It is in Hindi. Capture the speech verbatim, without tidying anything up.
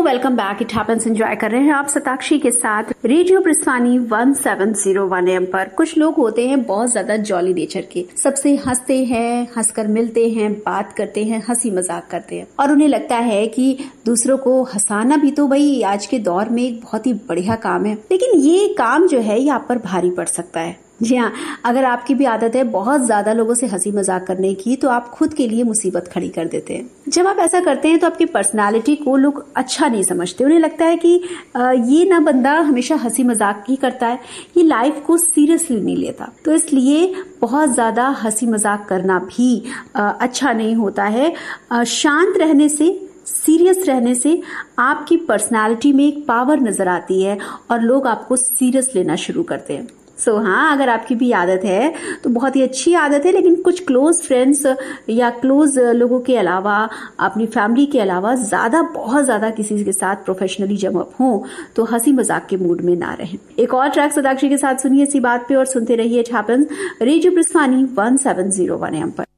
Welcome back. It happens enjoy कर रहे हैं आप सताक्षी के साथ radio प्रस्थानी one seven zero one M पर। कुछ लोग होते हैं बहुत ज्यादा जॉली नेचर के, सबसे हंसते हैं, हंसकर मिलते हैं, बात करते हैं, हंसी मजाक करते हैं और उन्हें लगता है कि दूसरों को हंसाना भी तो भाई आज के दौर में एक बहुत ही बढ़िया काम है। लेकिन ये काम जो है ये आप पर भारी पड़ सकता है। जी हाँ, अगर आपकी भी आदत है बहुत ज्यादा लोगों से हंसी मजाक करने की तो आप खुद के लिए मुसीबत खड़ी कर देते हैं। जब आप ऐसा करते हैं तो आपकी पर्सनालिटी को लोग अच्छा नहीं समझते। उन्हें लगता है कि ये ना बंदा हमेशा हंसी मजाक ही करता है, ये लाइफ को सीरियसली नहीं लेता। तो इसलिए बहुत ज्यादा हंसी मजाक करना भी अच्छा नहीं होता है। शांत रहने से, सीरियस रहने से आपकी पर्सनालिटी में एक पावर नजर आती है और लोग आपको सीरियस लेना शुरू करते हैं। सो so, हाँ, अगर आपकी भी आदत है तो बहुत ही अच्छी आदत है, लेकिन कुछ क्लोज फ्रेंड्स या क्लोज लोगों के अलावा, अपनी फैमिली के अलावा ज्यादा बहुत ज्यादा किसी के साथ प्रोफेशनली जब आप हो तो हंसी मजाक के मूड में ना रहें। एक और ट्रैक सताक्षी के साथ सुनिए इसी बात पे और सुनते रहिए it happens radio प्रस्थानी one seven zero one M पर।